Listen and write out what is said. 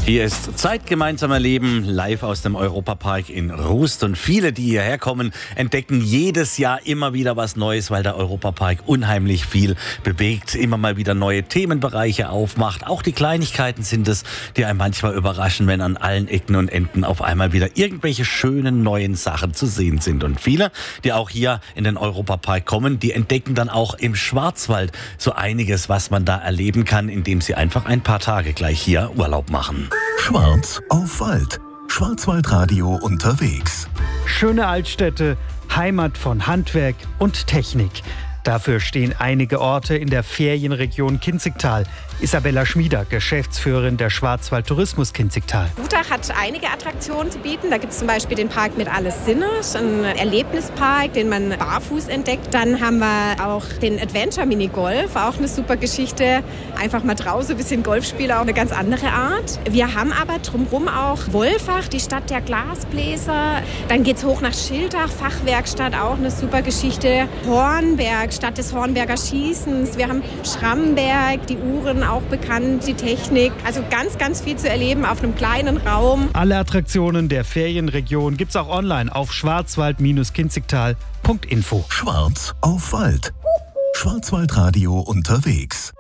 Hier ist Zeit gemeinsam erleben, live aus dem Europapark in Rust. Und viele, die hierher kommen, entdecken jedes Jahr immer wieder was Neues, weil der Europapark unheimlich viel bewegt, immer mal wieder neue Themenbereiche aufmacht. Auch die Kleinigkeiten sind es, die einem manchmal überraschen, wenn an allen Ecken und Enden auf einmal wieder irgendwelche schönen neuen Sachen zu sehen sind. Und viele, die auch hier in den Europapark kommen, die entdecken dann auch im Schwarzwald so einiges, was man da erleben kann, indem sie einfach ein paar Tage gleich hier Urlaub machen. Schwarz auf Wald. Schwarzwaldradio unterwegs. Schöne Altstädte, Heimat von Handwerk und Technik. Dafür stehen einige Orte in der Ferienregion Kinzigtal. Isabella Schmieder, Geschäftsführerin der Schwarzwald Tourismus Kinzigtal. Gutach hat einige Attraktionen zu bieten. Da gibt es zum Beispiel den Park mit Alles Sinne, ein Erlebnispark, den man barfuß entdeckt. Dann haben wir auch den Adventure Minigolf, auch eine super Geschichte. Einfach mal draußen ein bisschen Golf spielen, auch eine ganz andere Art. Wir haben aber drumherum auch Wolfach, die Stadt der Glasbläser. Dann geht es hoch nach Schildach, Fachwerkstatt, auch eine super Geschichte. Hornberg, Stadt des Hornberger Schießens. Wir haben Schramberg, die Uhren auch bekannt, die Technik. Also ganz, ganz viel zu erleben auf einem kleinen Raum. Alle Attraktionen der Ferienregion gibt's auch online auf schwarzwald-kinzigtal.info. Schwarz auf Wald. Schwarzwaldradio unterwegs.